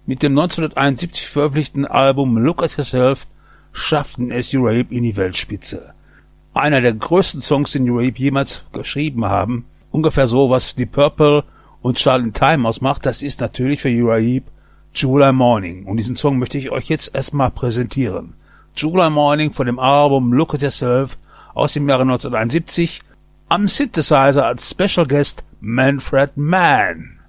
Mit dem 1971 veröffentlichten Album Look at Yourself schafften es U-Rape in die Weltspitze. Einer der größten Songs, den U-Rape jemals geschrieben haben, ungefähr so, was die Purple und Charlotte Time ausmacht, das ist natürlich für U-Rape July Morning. Und diesen Song möchte ich euch jetzt erstmal präsentieren. July Morning von dem Album Look at Yourself aus dem Jahre 1971, am Synthesizer als Special Guest Manfred Mann.